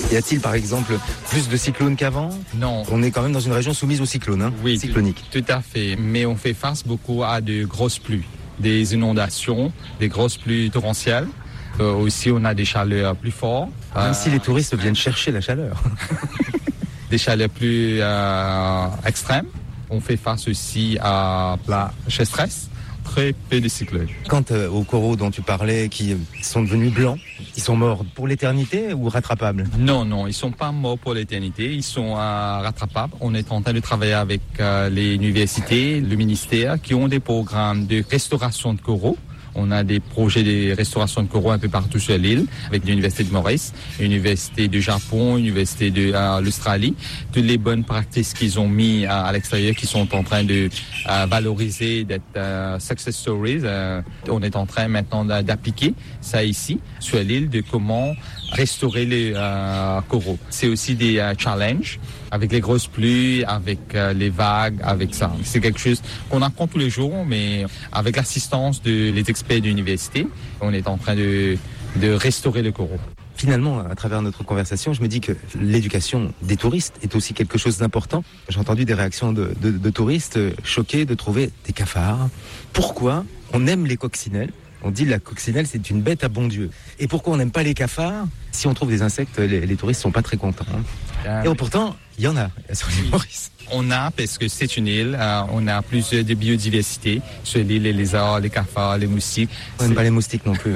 Y a-t-il par exemple plus de cyclones qu'avant ? Non. On est quand même dans une région soumise au cyclone, Oui, cyclonique. Tout à fait. Mais on fait face beaucoup à de grosses pluies, des inondations, des grosses pluies torrentielles. Aussi, on a des chaleurs plus fortes. Même si les touristes viennent chercher la chaleur. Des chaleurs plus extrêmes. On fait face aussi à la sécheresse. Très peu de cyclones. Quant aux coraux dont tu parlais, qui sont devenus blancs, ils sont morts pour l'éternité ou rattrapables ? Non, ils sont pas morts pour l'éternité, ils sont rattrapables. On est en train de travailler avec les universités, le ministère, qui ont des programmes de restauration de coraux. On a des projets de restauration de coraux un peu partout sur l'île, avec l'Université de Maurice, l'Université du Japon, l'Université de l'Australie. Toutes les bonnes pratiques qu'ils ont mis à l'extérieur, qui sont en train de valoriser, d'être success stories. On est en train maintenant d'appliquer ça ici, sur l'île, de comment restaurer les coraux. C'est aussi des challenges avec les grosses pluies, avec les vagues, avec ça. C'est quelque chose qu'on apprend tous les jours, mais avec l'assistance des experts de l'université, on est en train de restaurer le coraux. Finalement, à travers notre conversation, je me dis que l'éducation des touristes est aussi quelque chose d'important. J'ai entendu des réactions de touristes choqués de trouver des cafards. Pourquoi on aime les coccinelles ? On dit la coccinelle, c'est une bête à bon Dieu. Et pourquoi on n'aime pas les cafards ? Si on trouve des insectes, les touristes sont pas très contents. Et pourtant, il y en a sur l'île Maurice. On a, parce que c'est une île, on a plus de biodiversité. Sur l'île, les lézards, les cafards, les moustiques. On n'aime pas les moustiques non plus.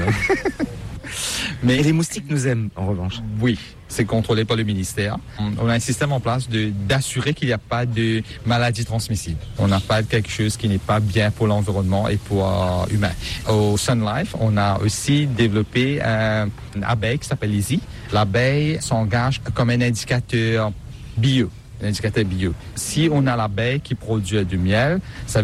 Mais les moustiques nous aiment, en revanche. Oui, c'est contrôlé par le ministère. On a un système en place d'assurer qu'il n'y a pas de maladies transmissibles. On n'a pas quelque chose qui n'est pas bien pour l'environnement et pour l'humain. Au Sun Life, on a aussi développé une abeille qui s'appelle Lizzie. L'abeille s'engage comme un indicateur bio. Si on a l'abeille qui produit du miel, ça